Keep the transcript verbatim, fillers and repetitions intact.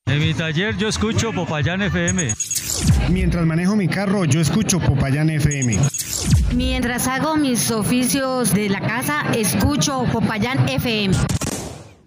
En mi taller yo escucho Popayán F M. Mientras manejo mi carro, yo escucho Popayán F M. Mientras hago mis oficios de la casa, escucho Popayán F M.